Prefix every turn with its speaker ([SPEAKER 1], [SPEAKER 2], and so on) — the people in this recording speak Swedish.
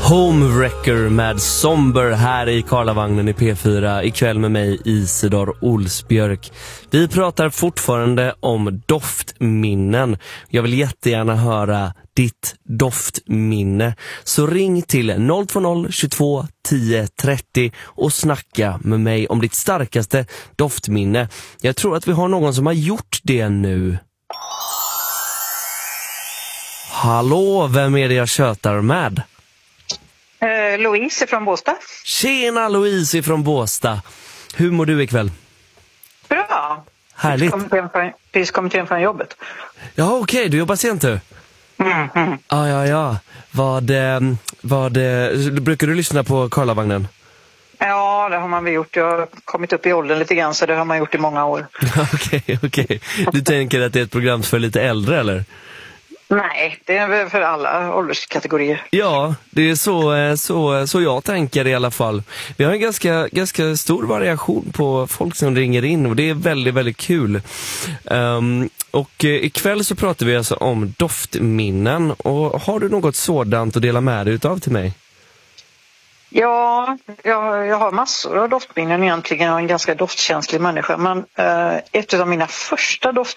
[SPEAKER 1] Homewrecker med Somber här i Karlavagnen i P4. Ikväll med mig Isidor Olsbjörk. Vi pratar fortfarande om doftminnen. Jag vill jättegärna höra ditt doftminne. Så ring till 020 22 10 30 och snacka med mig om ditt starkaste doftminne. Jag tror att vi har någon som har gjort det nu. Hallå, vem är det jag tjötar med?
[SPEAKER 2] Louise från Båstad.
[SPEAKER 1] Tjena Louise från Båstad. Hur mår du ikväll?
[SPEAKER 2] Bra.
[SPEAKER 1] Härligt.
[SPEAKER 2] Precis kommit hem från jobbet.
[SPEAKER 1] Ja, okej, du jobbar sent du. Ja. Brukar du lyssna på Karlavagnen?
[SPEAKER 2] Ja, det har man väl gjort. Jag har kommit upp i åldern lite grann, så det har man gjort i många år.
[SPEAKER 1] Okej. Du tänker att det är ett program för lite äldre, eller?
[SPEAKER 2] Nej, det är väl för alla ålderskategorier.
[SPEAKER 1] Ja, det är så jag tänker i alla fall. Vi har en ganska stor variation på folk som ringer in och det är väldigt, väldigt kul. Och ikväll så pratar vi alltså om doftminnen. Och har du något sådant att dela med dig utav till mig?
[SPEAKER 2] Ja, jag har massor av doftminnen egentligen. Jag är en ganska doftkänslig människa. Men ett av mina första